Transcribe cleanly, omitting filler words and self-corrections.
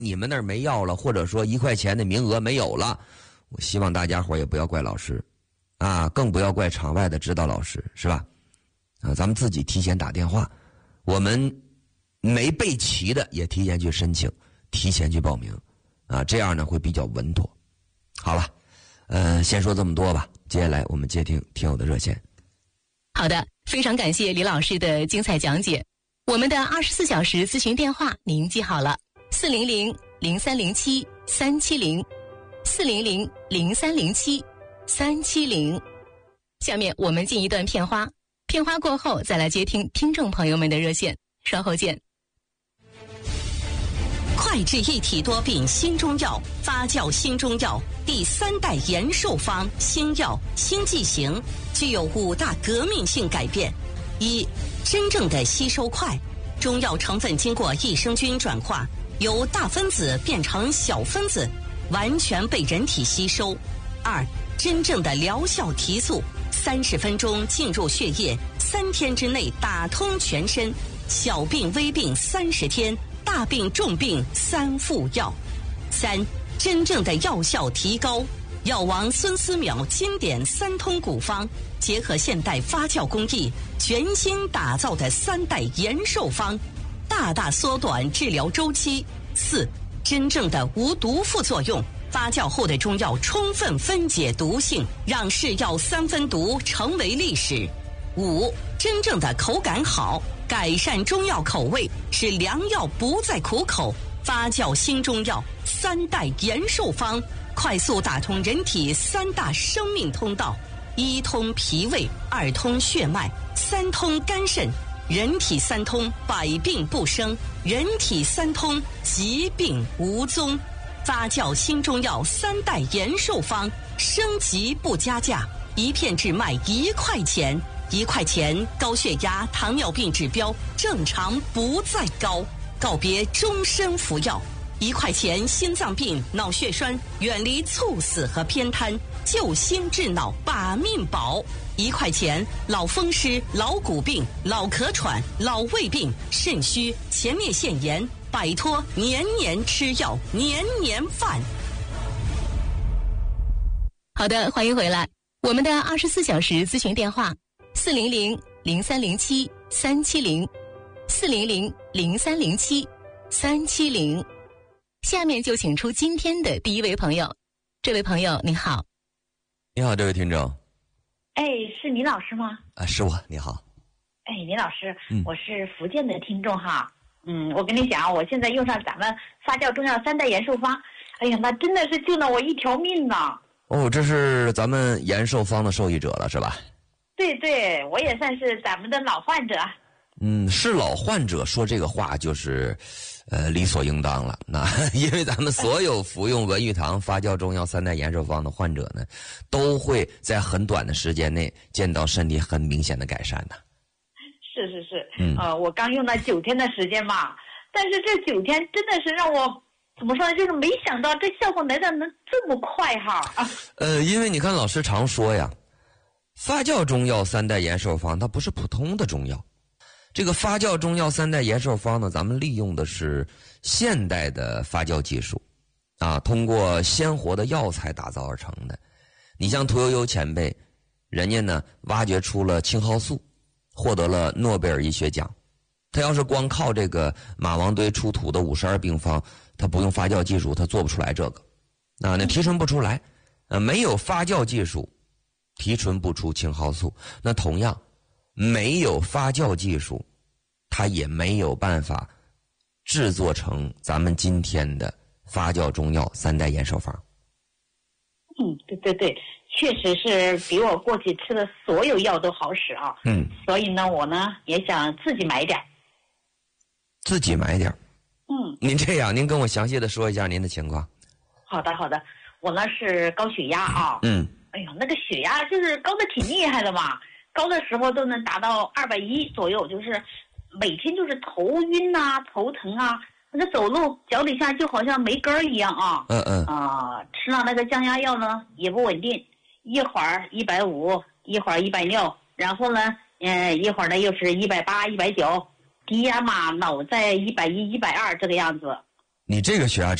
你们那儿没药了，或者说1块钱的名额没有了，我希望大家伙也不要怪老师啊，更不要怪场外的指导老师，是吧？啊，咱们自己提前打电话，我们没备齐的也提前去申请，提前去报名啊，这样呢会比较稳妥。好了，先说这么多吧，接下来我们接听听友的热线。 好的，非常感谢李老师的精彩讲解。我们的24小时咨询电话您记好了，400-0307-370，400-0307-370。下面我们进一段片花，片花过后再来接听听众朋友们的热线，稍后见。 快治一体多病新中药，发酵新中药第3代延寿方新药新剂型，具有5大革命性改变。一、真正的吸收快，中药成分经过益生菌转化，由大分子变成小分子，完全被人体吸收。2、真正的疗效提速，30分钟进入血液，3天之内打通全身，小病微病30天，大病重病3副药。3、真正的药效提高，药王孙思邈经典3通古方，结合现代发酵工艺，全新打造的3代延寿方，大大缩短治疗周期。4、真正的无毒副作用，发酵后的中药充分分解毒性，让是药3分毒成为历史。5、真正的口感好，改善中药口味，使良药不再苦口，发酵新中药3代延寿方，快速打通人体3大生命通道：1通脾胃，2通血脉，3通肝肾。人体3通，百病不生；人体3通，疾病无踪。发酵新中药3代延寿方，升级不加价，1片只卖1块钱，1块钱高血压、糖尿病指标正常不再高，告别终身服药。1块钱心脏病、脑血栓远离猝死和偏瘫，救心治脑把命保。1块钱老风湿、老骨病、老咳喘、老胃病、肾虚、前列腺炎，摆脱年年吃药、年年犯。 好的，欢迎回来。我们的24小时咨询电话400-0307-370，400-0307-370。下面就请出今天的第一位朋友。这位朋友你好。 你好，这位听众。 哎，是倪老师吗？ 啊，是我，你好。 哎，倪老师，我是福建的听众哈。我跟你讲，我现在用上咱们发酵中药3代延寿方，哎呀，那真的是救了我一条命呢。 哦，这是咱们延寿方的受益者了，是吧？ 对对，我也算是咱们的老患者。 是老患者说这个话就是理所应当了。那因为咱们所有服用文玉堂发酵中药3代延寿方的患者呢，都会在很短的时间内见到身体很明显的改善的。 是，我刚用了9天的时间嘛，但是这9天真的是让我怎么说呢，就是没想到这效果来的能这么快哈。 因为你看老师常说呀，发酵中药3代延寿方它不是普通的中药。这个发酵中药3代延寿方呢，咱们利用的是现代的发酵技术啊，通过鲜活的药材打造而成的。你像屠呦呦前辈，人家呢挖掘出了青蒿素，获得了诺贝尔医学奖。他要是光靠这个马王堆出土的52病方，他不用发酵技术他做不出来这个那提纯不出来。没有发酵技术提纯不出青蒿素，那同样没有发酵技术，它也没有办法制作成咱们今天的发酵中药3代延寿方。 对，确实是比我过去吃的所有药都好使啊。所以呢，我呢也想自己买点。 自己买点。您这样，您跟我详细的说一下您的情况。 好的，我呢是高血压啊。哎呦，那个血压就是高的挺厉害的嘛。高的时候都能达到210左右，就是每天就是头晕啊、头疼啊，那个走路脚底下就好像没根儿一样啊。吃了那个降压药呢也不稳定，一会儿150，一会儿160，然后呢，一会儿呢又是180、190，低压嘛老在110、120这个样子。 你这个血压